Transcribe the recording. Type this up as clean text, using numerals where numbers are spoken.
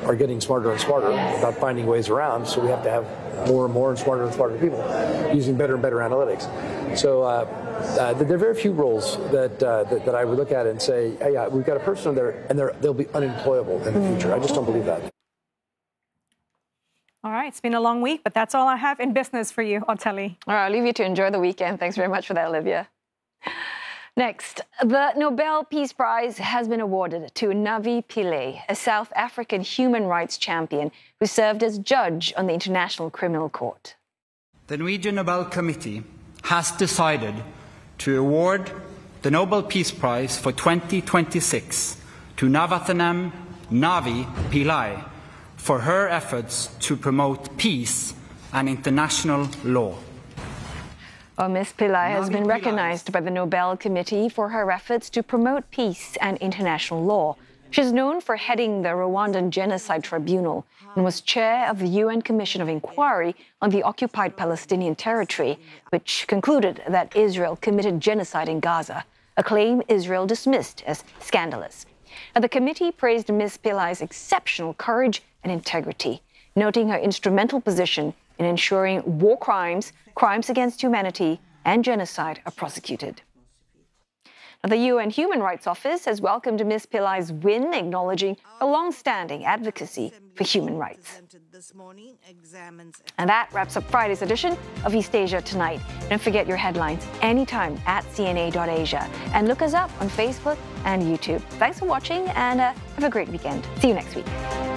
are getting smarter and smarter about finding ways around. So we have to have more and more and smarter people using better and better analytics. So there are very few roles that I would look at and say, hey, we've got a person there and they'll be unemployable in the future. I just don't believe that. All right, it's been a long week, but that's all I have in business for you, Oteli. All right, I'll leave you to enjoy the weekend. Thanks very much for that, Olivia. Next, the Nobel Peace Prize has been awarded to Navi Pillay, a South African human rights champion who served as judge on the International Criminal Court. The Norwegian Nobel Committee has decided to award the Nobel Peace Prize for 2026 to Navathanam Navi Pillay for her efforts to promote peace and international law. Well, Ms. Pillay has been recognized by the Nobel Committee for her efforts to promote peace and international law. She's known for heading the Rwandan Genocide Tribunal and was chair of the UN Commission of Inquiry on the occupied Palestinian territory, which concluded that Israel committed genocide in Gaza, a claim Israel dismissed as scandalous. Now, the committee praised Ms. Pillay's exceptional courage and integrity, noting her instrumental position in ensuring war crimes, crimes against humanity, and genocide are prosecuted. Now, the UN Human Rights Office has welcomed Ms. Pillay's win, acknowledging her long-standing advocacy for human rights. And that wraps up Friday's edition of East Asia Tonight. Don't forget your headlines anytime at CNA.Asia. And look us up on Facebook and YouTube. Thanks for watching and have a great weekend. See you next week.